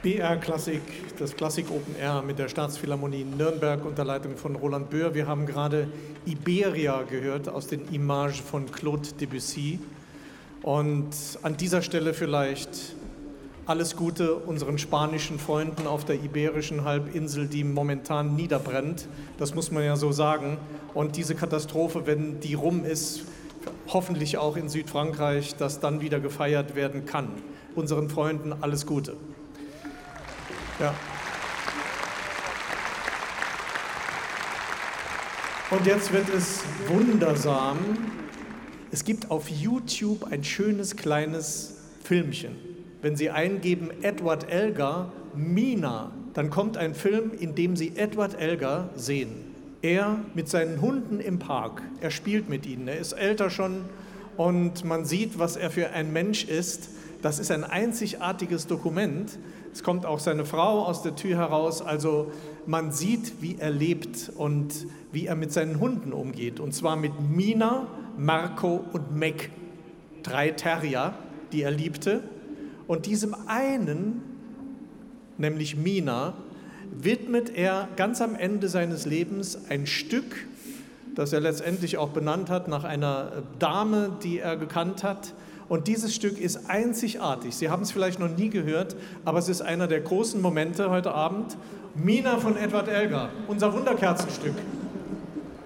BR Klassik, das Klassik Open Air mit der Staatsphilharmonie Nürnberg unter Leitung von Roland Böhr. Wir haben gerade Iberia gehört aus den Images von Claude Debussy. Und an dieser Stelle vielleicht alles Gute unseren spanischen Freunden auf der iberischen Halbinsel, die momentan niederbrennt. Das muss man ja so sagen. Und diese Katastrophe, wenn die rum ist, hoffentlich auch in Südfrankreich, dass dann wieder gefeiert werden kann. Unseren Freunden alles Gute. Ja. Und jetzt wird es wundersam. Es gibt auf YouTube ein schönes kleines Filmchen. Wenn Sie eingeben Edward Elgar, Mina, dann kommt ein Film, in dem Sie Edward Elgar sehen. Er mit seinen Hunden im Park. Er spielt mit ihnen. Er ist älter schon und man sieht, was er für ein Mensch ist. Das ist ein einzigartiges Dokument. Es kommt auch seine Frau aus der Tür heraus. Also man sieht, wie er lebt und wie er mit seinen Hunden umgeht. Und zwar mit Mina, Marco und Meg, 3 Terrier, die er liebte. Und diesem einen, nämlich Mina, widmet er ganz am Ende seines Lebens ein Stück, das er letztendlich auch benannt hat nach einer Dame, die er gekannt hat. Und dieses Stück ist einzigartig. Sie haben es vielleicht noch nie gehört, aber es ist einer der großen Momente heute Abend. Mina von Edward Elgar, unser Wunderkerzenstück.